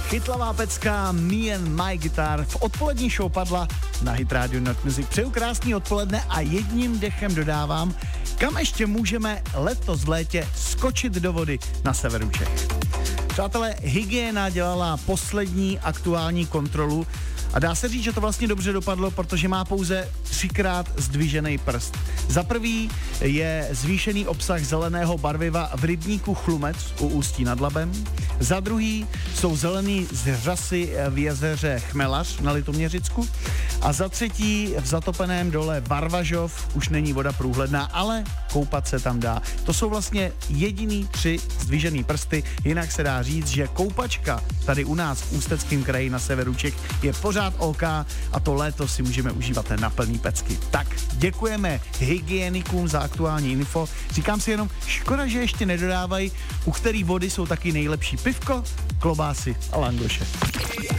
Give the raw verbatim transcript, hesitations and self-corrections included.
Chytlavá pecka Me and My Guitar v odpolední show padla na Hit Radio Not Music. Přeju krásný odpoledne a jedním dechem dodávám, kam ještě můžeme letos v létě skočit do vody na severu Čech. Přátelé, Hygiena dělala poslední aktuální kontrolu a dá se říct, že to vlastně dobře dopadlo, protože má pouze třikrát zdvižený prst. Za prvý je zvýšený obsah zeleného barviva v rybníku Chlumec u Ústí nad Labem. Za druhý jsou zelený zřasy v jezeře Chmelař na Litoměřicku. A za třetí v zatopeném dole Varvažov už není voda průhledná, ale koupat se tam dá. To jsou vlastně jediný tři zdvižený prsty, jinak se dá říct, že koupačka tady u nás v Ústeckém kraji na severu Čech je pořád OK a to léto si můžeme užívat na plný pecky. Tak děkujeme hygienikům za aktuální info. Říkám si jenom, škoda, že ještě nedodávají, u který vody jsou taky nejlepší pivko, klobásy a langoše.